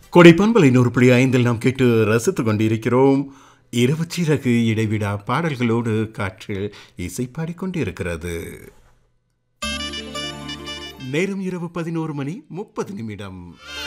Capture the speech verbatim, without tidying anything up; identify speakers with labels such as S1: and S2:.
S1: கொடைப்பண்பலை நூறு புள்ளி ஐந்தில் நாம் கேட்டு ரசித்துக் கொண்டிருக்கிறோம். இரவு சிறகு இடைவிடா பாடல்களோடு காற்றில் இசை பாடிக்கொண்டிருக்கிறது. நேரம் இரவு பதினோரு மணி முப்பது நிமிடம்.